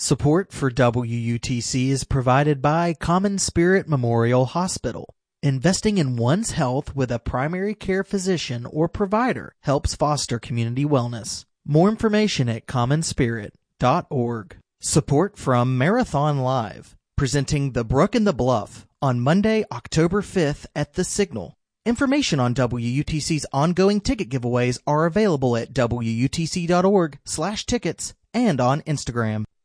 Support for WUTC is provided by Common Spirit Memorial Hospital. Investing in one's health with a primary care physician or provider helps foster community wellness. More information at commonspirit.org. Support from Marathon Live, presenting The Brook and the Bluff on Monday, October 5th at The Signal. Information on WUTC's ongoing ticket giveaways are available at WUTC.org/tickets and on Instagram.